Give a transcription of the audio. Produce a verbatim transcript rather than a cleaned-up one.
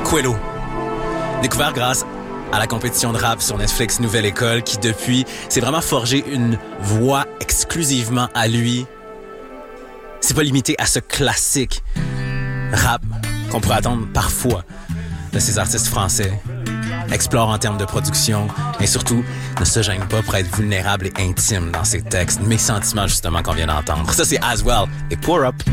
Quello. Découvert grâce à la compétition de rap sur Netflix Nouvelle École qui, depuis, s'est vraiment forgé une voix exclusivement à lui. C'est pas limité à ce classique rap qu'on pourrait attendre parfois de ces artistes français. Explore en termes de production et surtout ne se gêne pas pour être vulnérable et intime dans ses textes. Mes sentiments, justement, qu'on vient d'entendre. Ça, c'est As Well et Pour Up.